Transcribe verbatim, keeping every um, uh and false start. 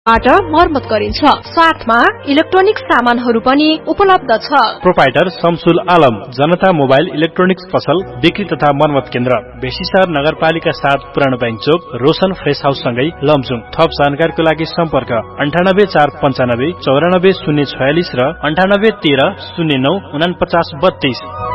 बाट मर्मत गरिन्छ। साथमा इलेक्ट्रोनिक सामानहरू पनि उपलब्ध छ। प्रोपाइटर शमसुल आलम, जनता मोबाइल इलेक्ट्रोनिक्स पसल, बिक्री तथा मर्मत केन्द्र, बेसीसर नगरपालिका सात पुरानो बैंक चोक, रोशन फ्रेस हाउस सँगै लमजुङ। थप जानकारीको लागि सम्पर्क अन्ठानब्बे चार पञ्चानब्बे चौरानब्बे शून्य छयालिस र अन्ठानब्बे तेह्र शून्य नौ उनापचास बत्तीस।